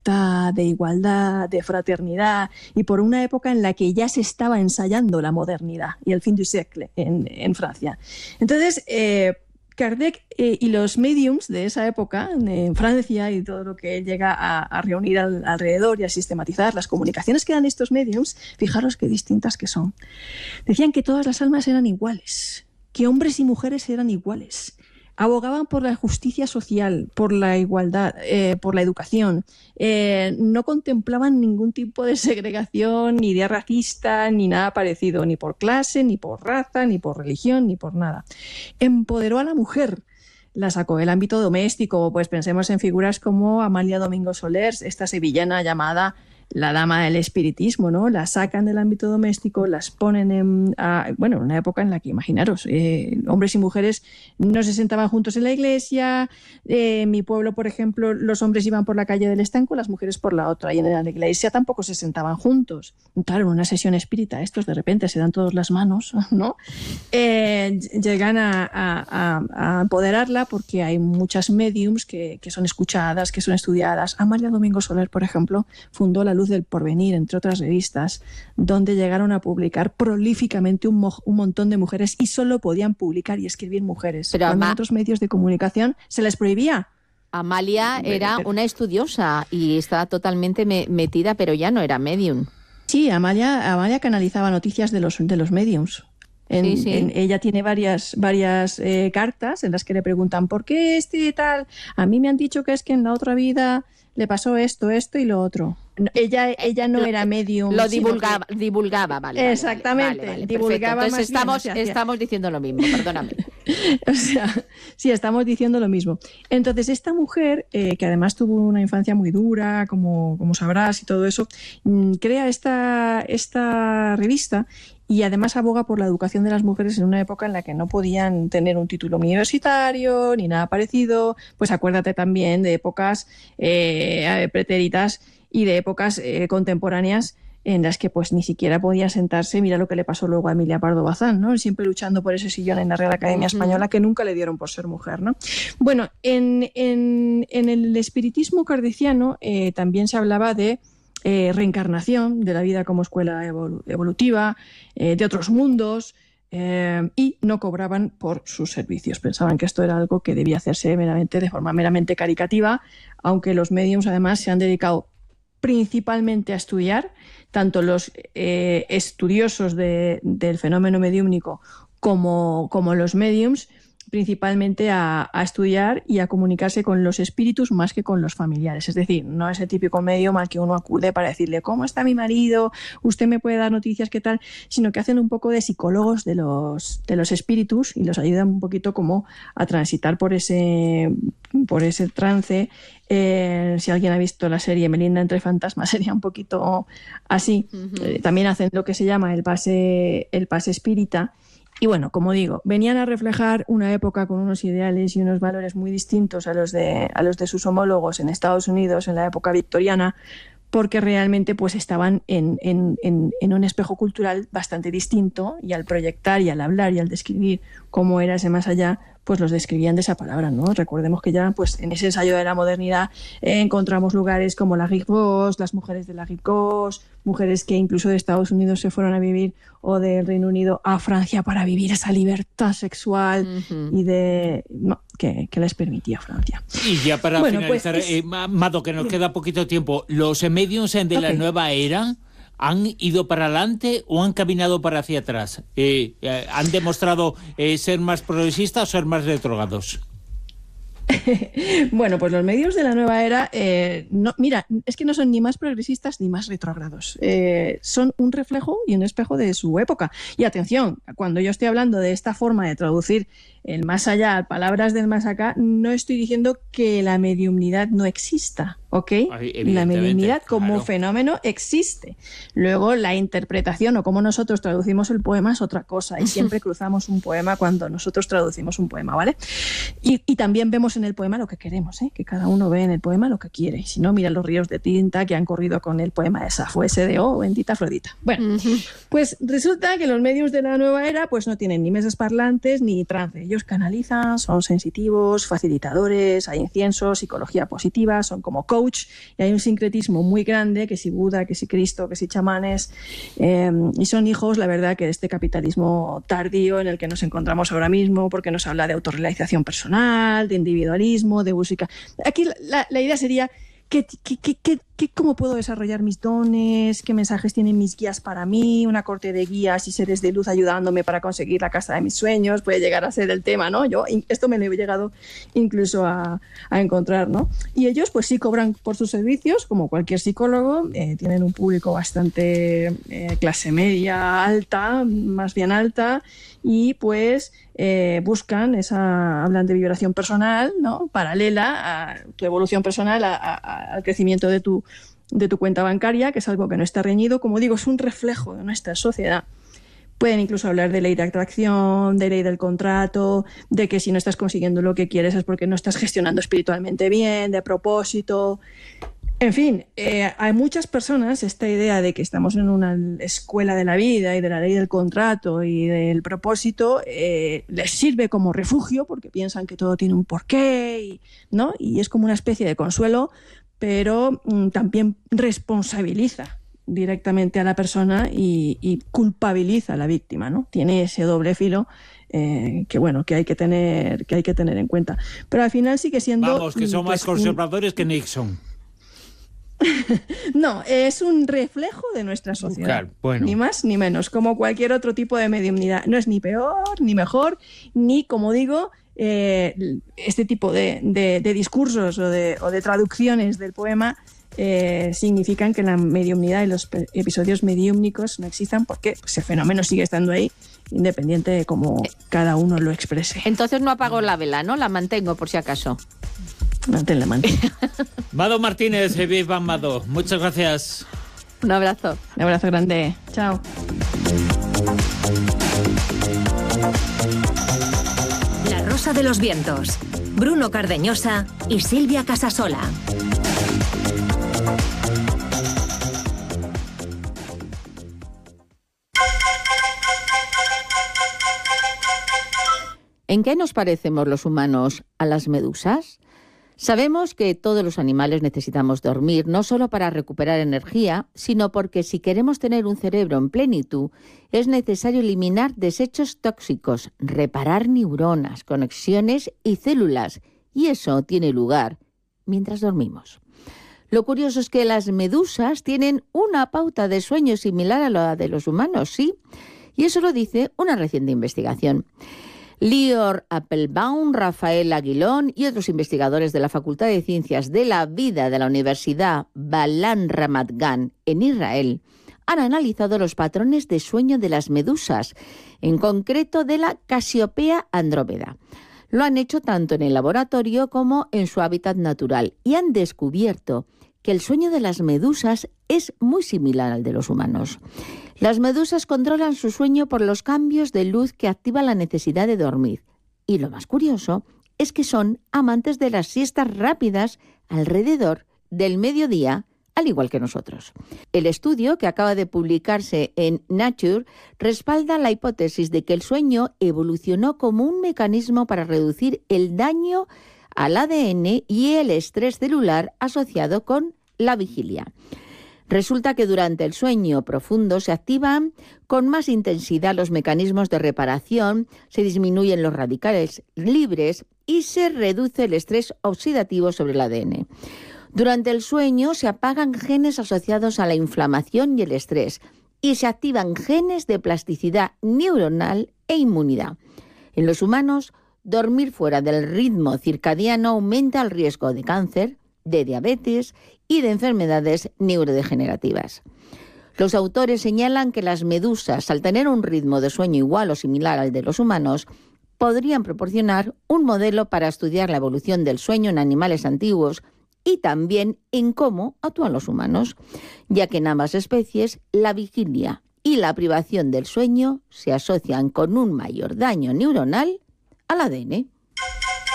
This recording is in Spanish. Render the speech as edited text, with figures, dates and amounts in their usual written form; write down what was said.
libertad, de igualdad, de fraternidad, y por una época en la que ya se estaba ensayando la modernidad y el fin du siècle en Francia. Entonces, Kardec y los mediums de esa época en Francia y todo lo que llega a reunir alrededor y a sistematizar las comunicaciones que dan estos mediums, fijaros qué distintas que son. Decían que todas las almas eran iguales, que hombres y mujeres eran iguales. Abogaban por la justicia social, por la igualdad, por la educación. No contemplaban ningún tipo de segregación, ni idea racista, ni nada parecido, ni por clase, ni por raza, ni por religión, ni por nada. Empoderó a la mujer, la sacó del ámbito doméstico. Pues pensemos en figuras como Amalia Domingo Soler, esta sevillana llamada la dama del espiritismo, ¿no? La sacan del ámbito doméstico, las ponen en una época en la que, imaginaros, hombres y mujeres no se sentaban juntos en la iglesia. En mi pueblo, por ejemplo, los hombres iban por la calle del estanco, las mujeres por la otra, y en la iglesia tampoco se sentaban juntos. Claro, en una sesión espírita, estos de repente se dan todos las manos, ¿no? Llegan a empoderarla porque hay muchas mediums que son escuchadas, que son estudiadas. Amalia Domingo Soler, por ejemplo, fundó La Luz del Porvenir, entre otras revistas, donde llegaron a publicar prolíficamente un montón de mujeres, y solo podían publicar y escribir mujeres. Pero cuando en otros medios de comunicación se les prohibía. Amalia era una estudiosa y estaba totalmente metida, pero ya no era medium. Sí, Amalia canalizaba noticias de los mediums. Ella tiene varias cartas en las que le preguntan ¿por qué tal? A mí me han dicho que es que en la otra vida le pasó esto y lo otro. Ella no era medium. Lo divulgaba, vale. Exactamente. Vale, divulgaba. Entonces estamos diciendo lo mismo, perdóname. O sea, sí, estamos diciendo lo mismo. Entonces, esta mujer, que además tuvo una infancia muy dura, como sabrás y todo eso, crea esta revista. Y además aboga por la educación de las mujeres en una época en la que no podían tener un título universitario ni nada parecido. Pues acuérdate también de épocas pretéritas y de épocas contemporáneas en las que pues ni siquiera podía sentarse. Mira lo que le pasó luego a Emilia Pardo Bazán, ¿no? Siempre luchando por ese sillón en la Real Academia Española que nunca le dieron por ser mujer, ¿no? Bueno, en el espiritismo kardeciano también se hablaba de reencarnación, de la vida como escuela evolutiva, de otros mundos, y no cobraban por sus servicios. Pensaban que esto era algo que debía hacerse de forma meramente caricativa, aunque los mediums además se han dedicado principalmente a estudiar, tanto los estudiosos del fenómeno mediúmnico como los mediums, principalmente a estudiar y a comunicarse con los espíritus más que con los familiares. Es decir, no es el típico medium al que uno acude para decirle ¿cómo está mi marido? ¿Usted me puede dar noticias? ¿Qué tal? Sino que hacen un poco de psicólogos de los espíritus y los ayudan un poquito como a transitar por ese trance. Si alguien ha visto la serie Melinda entre fantasmas, sería un poquito así. También hacen lo que se llama el pase espírita. Y bueno, como digo, venían a reflejar una época con unos ideales y unos valores muy distintos a los de sus homólogos en Estados Unidos en la época victoriana, porque realmente pues estaban en un espejo cultural bastante distinto, y al proyectar y al hablar y al describir cómo era ese más allá, pues los describían de esa palabra, ¿no? Recordemos que ya pues en ese ensayo de la modernidad encontramos lugares como la Rive-Gauche, las mujeres de la Rive-Gauche, mujeres que incluso de Estados Unidos se fueron a vivir, o del Reino Unido a Francia, para vivir esa libertad sexual y que les permitía Francia. Y ya para finalizar, pues Mado, que nos queda poquito tiempo, ¿los mediums de la nueva era han ido para adelante o han caminado para hacia atrás? ¿Han demostrado ser más progresistas o ser más retrógrados? Bueno, pues los medios de la nueva era, mira, es que no son ni más progresistas ni más retrógrados. Son un reflejo y un espejo de su época. Y atención, cuando yo estoy hablando de esta forma de traducir el más allá, palabras del más acá, no estoy diciendo que la mediumnidad no exista, ¿ok? La mediumnidad como fenómeno existe. Luego la interpretación o cómo nosotros traducimos el poema es otra cosa, y siempre cruzamos un poema cuando nosotros traducimos un poema, ¿vale? Y también vemos en el poema lo que queremos, que cada uno ve en el poema lo que quiere. Si no, mira los ríos de tinta que han corrido con el poema de Safo, ese de bendita Afrodita. Bueno, pues resulta que los medios de la nueva era pues no tienen ni mesas parlantes ni trance. Ellos canalizan, son sensitivos, facilitadores, hay incienso, psicología positiva, son como coach. coach, y hay un sincretismo muy grande, que si Buda, que si Cristo, que si chamanes, y son hijos, la verdad, que de este capitalismo tardío en el que nos encontramos ahora mismo, porque nos habla de autorrealización personal, de individualismo, de música. Aquí la idea sería ¿cómo puedo desarrollar mis dones? ¿Qué mensajes tienen mis guías para mí? Una corte de guías y seres de luz ayudándome para conseguir la casa de mis sueños puede llegar a ser el tema, ¿no? Esto me lo he llegado incluso a encontrar, ¿no? Y ellos pues sí cobran por sus servicios, como cualquier psicólogo, tienen un público bastante clase media alta, más bien alta, y pues buscan hablan de vibración personal, ¿no? Paralela a tu evolución personal, al crecimiento de tu cuenta bancaria, que es algo que no está reñido. Como digo, es un reflejo de nuestra sociedad. Pueden incluso hablar de ley de atracción, de ley del contrato, de que si no estás consiguiendo lo que quieres es porque no estás gestionando espiritualmente bien, de propósito. En fin, hay muchas personas, esta idea de que estamos en una escuela de la vida y de la ley del contrato y del propósito, les sirve como refugio porque piensan que todo tiene un porqué, ¿no? Y es como una especie de consuelo, pero también responsabiliza directamente a la persona y culpabiliza a la víctima, ¿no? Tiene ese doble filo que hay que tener en cuenta. Pero al final sigue siendo... Vamos, que son más conservadores que Nixon. No, es un reflejo de nuestra sociedad, claro, bueno. Ni más ni menos, como cualquier otro tipo de mediumnidad. No es ni peor, ni mejor, ni, como digo, este tipo de discursos o de traducciones del poema significan que la mediumnidad y los episodios mediúmnicos no existan, porque ese fenómeno sigue estando ahí, independiente de cómo cada uno lo exprese. Entonces no apago la vela, ¿no? La mantengo por si acaso. Manténla. Mado Martínez, viva Mado. Muchas gracias. Un abrazo. Un abrazo grande. Chao. La Rosa de los Vientos. Bruno Cardeñosa y Silvia Casasola. ¿En qué nos parecemos los humanos a las medusas? Sabemos que todos los animales necesitamos dormir, no solo para recuperar energía, sino porque si queremos tener un cerebro en plenitud, es necesario eliminar desechos tóxicos, reparar neuronas, conexiones y células, y eso tiene lugar mientras dormimos. Lo curioso es que las medusas tienen una pauta de sueño similar a la de los humanos, sí, y eso lo dice una reciente investigación. Lior Appelbaum, Rafael Aguilón y otros investigadores de la Facultad de Ciencias de la Vida de la Universidad Balan Ramat Gan en Israel han analizado los patrones de sueño de las medusas, en concreto de la Casiopea andrómeda. Lo han hecho tanto en el laboratorio como en su hábitat natural y han descubierto que el sueño de las medusas es muy similar al de los humanos. Las medusas controlan su sueño por los cambios de luz que activan la necesidad de dormir. Y lo más curioso es que son amantes de las siestas rápidas alrededor del mediodía, al igual que nosotros. El estudio, que acaba de publicarse en Nature, respalda la hipótesis de que el sueño evolucionó como un mecanismo para reducir el daño al ADN y el estrés celular asociado con la vigilia. Resulta que durante el sueño profundo se activan con más intensidad los mecanismos de reparación, se disminuyen los radicales libres y se reduce el estrés oxidativo sobre el ADN. Durante el sueño se apagan genes asociados a la inflamación y el estrés y se activan genes de plasticidad neuronal e inmunidad. En los humanos, dormir fuera del ritmo circadiano aumenta el riesgo de cáncer, de diabetes y de enfermedades neurodegenerativas. Los autores señalan que las medusas, al tener un ritmo de sueño igual o similar al de los humanos, podrían proporcionar un modelo para estudiar la evolución del sueño en animales antiguos y también en cómo actúan los humanos, ya que en ambas especies la vigilia y la privación del sueño se asocian con un mayor daño neuronal al ADN.